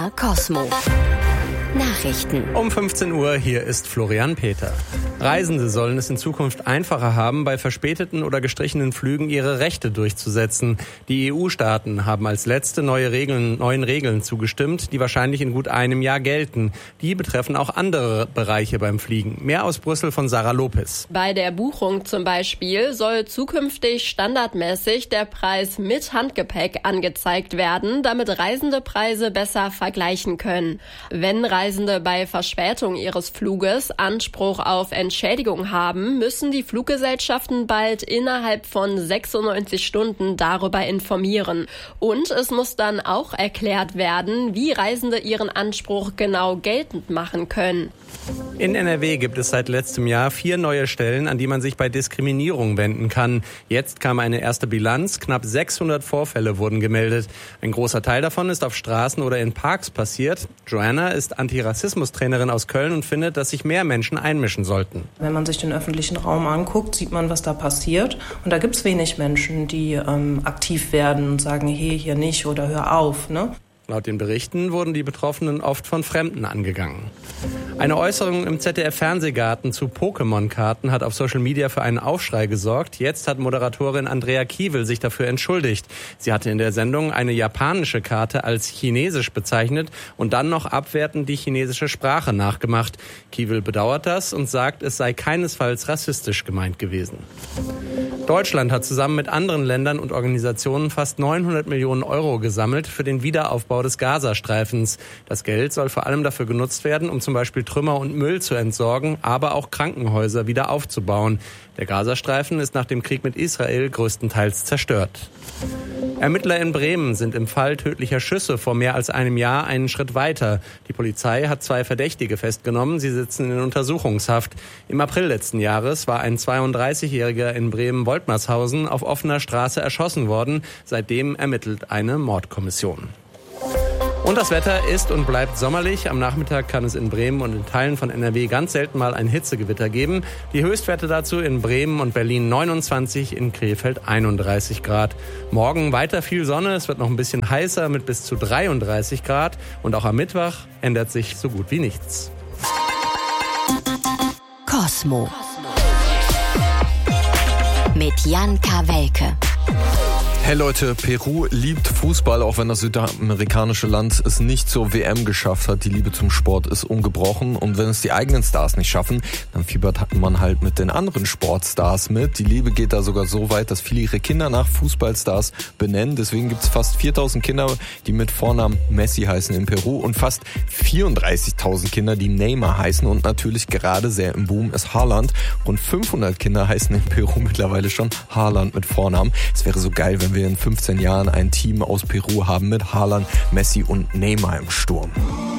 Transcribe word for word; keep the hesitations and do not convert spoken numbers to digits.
Cosmo. Nachrichten. Um fünfzehn Uhr, hier ist Florian Peter. Reisende sollen es in Zukunft einfacher haben, bei verspäteten oder gestrichenen Flügen ihre Rechte durchzusetzen. Die E U-Staaten haben als letzte neue Regeln, neuen Regeln zugestimmt, die wahrscheinlich in gut einem Jahr gelten. Die betreffen auch andere Bereiche beim Fliegen. Mehr aus Brüssel von Sarah Lopez. Bei der Buchung zum Beispiel soll zukünftig standardmäßig der Preis mit Handgepäck angezeigt werden, damit Reisende Preise besser vergleichen können. Wenn Reisende bei Verspätung ihres Fluges Anspruch auf Entschädigung haben, müssen die Fluggesellschaften bald innerhalb von sechsundneunzig Stunden darüber informieren. Und es muss dann auch erklärt werden, wie Reisende ihren Anspruch genau geltend machen können. In N R W gibt es seit letztem Jahr vier neue Stellen, an die man sich bei Diskriminierung wenden kann. Jetzt kam eine erste Bilanz. Knapp sechshundert Vorfälle wurden gemeldet. Ein großer Teil davon ist auf Straßen oder in Parks passiert. Joanna ist Antirassismus-Trainerin aus Köln und findet, dass sich mehr Menschen einmischen sollten. Wenn man sich den öffentlichen Raum anguckt, sieht man, was da passiert. Und da gibt es wenig Menschen, die ähm, aktiv werden und sagen, hey, hier nicht oder hör auf, ne? Laut den Berichten wurden die Betroffenen oft von Fremden angegangen. Eine Äußerung im Z D F-Fernsehgarten zu Pokémon-Karten hat auf Social Media für einen Aufschrei gesorgt. Jetzt hat Moderatorin Andrea Kiewel sich dafür entschuldigt. Sie hatte in der Sendung eine japanische Karte als chinesisch bezeichnet und dann noch abwertend die chinesische Sprache nachgemacht. Kiewel bedauert das und sagt, es sei keinesfalls rassistisch gemeint gewesen. Deutschland hat zusammen mit anderen Ländern und Organisationen fast neunhundert Millionen Euro gesammelt für den Wiederaufbau des Gazastreifens. Das Geld soll vor allem dafür genutzt werden, um zum Beispiel Trümmer und Müll zu entsorgen, aber auch Krankenhäuser wieder aufzubauen. Der Gazastreifen ist nach dem Krieg mit Israel größtenteils zerstört. Ermittler in Bremen sind im Fall tödlicher Schüsse vor mehr als einem Jahr einen Schritt weiter. Die Polizei hat zwei Verdächtige festgenommen. Sie sitzen in Untersuchungshaft. Im April letzten Jahres war ein zweiunddreißigjähriger in Bremen-Woltmershausen auf offener Straße erschossen worden. Seitdem ermittelt eine Mordkommission. Und das Wetter ist und bleibt sommerlich. Am Nachmittag kann es in Bremen und in Teilen von N R W ganz selten mal ein Hitzegewitter geben. Die Höchstwerte dazu in Bremen und Berlin neunundzwanzig, in Krefeld einunddreißig Grad. Morgen weiter viel Sonne, es wird noch ein bisschen heißer mit bis zu dreiunddreißig Grad. Und auch am Mittwoch ändert sich so gut wie nichts. Cosmo mit Jan Kawelke. Hey Leute, Peru liebt Fußball, auch wenn das südamerikanische Land es nicht zur W M geschafft hat. Die Liebe zum Sport ist ungebrochen und wenn es die eigenen Stars nicht schaffen, dann fiebert man halt mit den anderen Sportstars mit. Die Liebe geht da sogar so weit, dass viele ihre Kinder nach Fußballstars benennen. Deswegen gibt es fast viertausend Kinder, die mit Vornamen Messi heißen in Peru und fast vierunddreißigtausend Kinder, die Neymar heißen und natürlich gerade sehr im Boom ist Haaland. Rund fünfhundert Kinder heißen in Peru mittlerweile schon Haaland mit Vornamen. Es wäre so geil, wenn wir in fünfzehn Jahren ein Team aus Peru haben mit Haaland, Messi und Neymar im Sturm.